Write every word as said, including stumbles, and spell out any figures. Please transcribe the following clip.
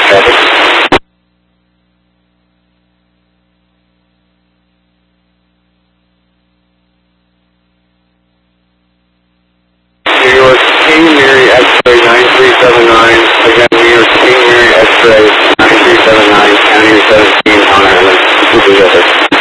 Copy. New York King Mary X-ray nine three seven nine. Again, New York King Mary X-ray